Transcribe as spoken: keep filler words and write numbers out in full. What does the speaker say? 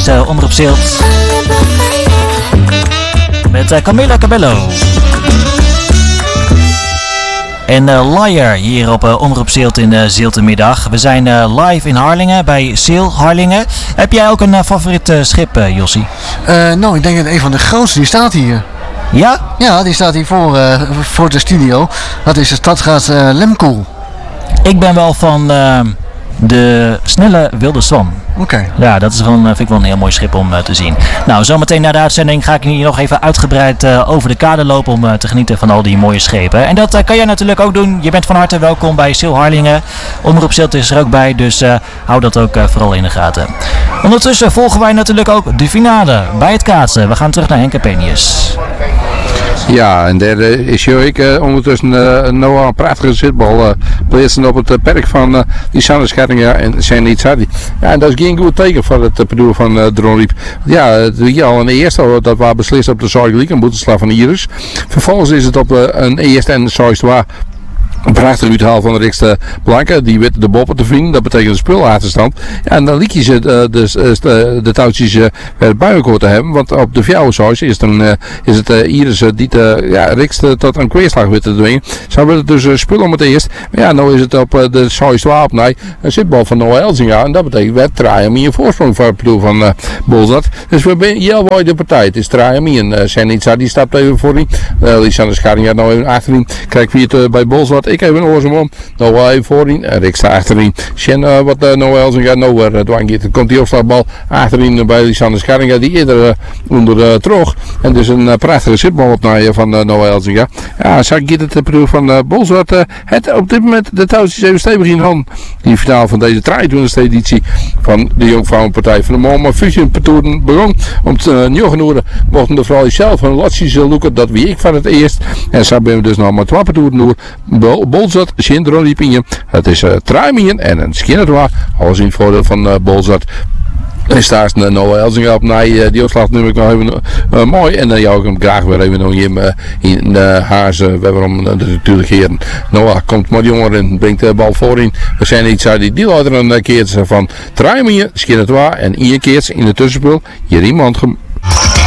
is uh, Omroep Zilt. Met uh, Camila Cabello. En uh, Liar hier op uh, Omroep Zilt in uh, Ziltenmiddag. We zijn uh, live in Harlingen bij Sail Harlingen. Heb jij ook een uh, favoriet uh, schip, uh, Jossie? Uh, nou, ik denk dat een van de grootste, die staat hier. Ja? Ja, die staat hier voor, uh, voor de studio. Dat is de Stadgaat uh, Lemkoel. Ik ben wel van uh, de snelle Wilde Swan. Oké. Okay. Ja, dat is wel, vind ik wel een heel mooi schip om uh, te zien. Nou, zometeen na de uitzending ga ik hier nog even uitgebreid uh, over de kade lopen om uh, te genieten van al die mooie schepen. En dat uh, kan jij natuurlijk ook doen. Je bent van harte welkom bij Sail Harlingen. Omroep Zilt is er ook bij, dus uh, hou dat ook uh, vooral in de gaten. Ondertussen volgen wij natuurlijk ook de finale bij het kaatsen. We gaan terug naar Henk Penius. Ja, en daar uh, is Joik uh, ondertussen uh, nou al een prachtige zitbal uh, plaatsen op het uh, perk van uh, die Sander Schattinga en zijn niet Sadi. Ja, en dat is geen goed teken voor het uh, bedoel van uh, Dronriep. Ja, het al een eerste dat was beslist op de Zuidelijk, een boeteslag van Iris. Vervolgens is het op uh, een eerste en Zuidelijk. Een prachtig uithaal van de Rikste Blanke, die weet de boppen te vinden, dat betekent een spulachterstand. Ja, en dan liet je ze uh, de, de, de touwtjes uh, bij het buienkoor te hebben, want op de Fjouwensuis is, uh, is het uh, Iris uh, die uh, ja, Rikste tot een kweerslag weer te dwingen. Zo werd het dus uh, spul om het eerst. Maar ja, nu is het op uh, de Suis twaalf nee, een zitbal van Noah Elzinga en dat betekent we draaien meer voorsprong voor het ploeg van uh, Bolzat. Dus we zijn heel mooi de partij. Het is draaien meer en uh, Senitza die stapt even voor die. Uh, Lisanne Scharing gaat nou even achterin. Kijk wie het uh, bij Bolzat. Ik heb een oorzaam om. Noah even voorin. En Rick staat achterin. Sjen uh, wat uh, Noah Elzinga nou weer uh, dwang. Dan komt die opslagbal achterin uh, bij Lisanne Scharing die eerder uh, onder uh, trog. En dus een uh, prachtige zitbal op naar uh, van uh, Noah Elzinga. Ja, zag ik het proef van uh, Bolzat. Uh, het op dit moment de touwtjes even stevig in hand. Die finale van deze drieëntwintigste editie van de Jongvrouwenpartij van de Moma Fusion Petoeren begon. Om het uh, nieuwgenoren mochten de vrouwen zelf een lotjes loeken. Dat wie ik van het eerst. En zo ben we dus nog maar twee petoeren door. Bolzat, Sindron Riepingen. Het is uh, Traimien en een Skinnerwa. Alles in het voordeel van uh, Bolzat. En staat uh, Noah Elzinga op. Nee, uh, die opslag noem ik nog even uh, mooi. En dan uh, jou ik hem graag weer even nog in, uh, in de haarzen. We hebben hem uh, natuurlijk hier. Noah komt maar jonger en brengt de bal voorin. We zijn iets uit die deal uit een uh, keertje van Traimien, Skinnerwa en Ian Keerts in de tussenspel. Jerry Mantgem.